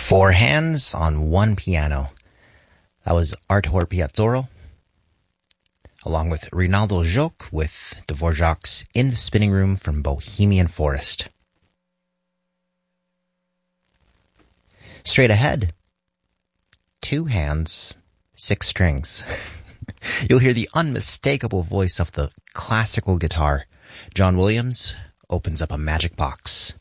Four hands on one piano. That was Artur Piazzolo, along with Rinaldo Joc with Dvorak's In the Spinning Room from Bohemian Forest. Straight ahead, two hands, six strings. You'll hear the unmistakable voice of the classical guitar. John Williams opens up a magic box.